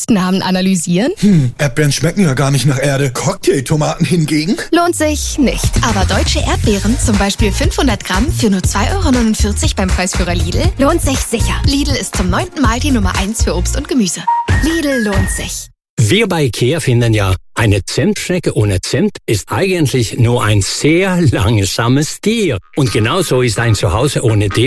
Obstnamen analysieren? Erdbeeren schmecken ja gar nicht nach Erde. Cocktailtomaten hingegen? Lohnt sich nicht. Aber deutsche Erdbeeren, zum Beispiel 500 Gramm für nur 2,49 € beim Preisführer Lidl, lohnt sich sicher. Lidl ist zum 9. Mal die Nummer 1 für Obst und Gemüse. Lidl lohnt sich. Wir bei IKEA finden ja, eine Zimtschnecke ohne Zimt ist eigentlich nur ein sehr langsames Tier. Und genauso ist ein Zuhause ohne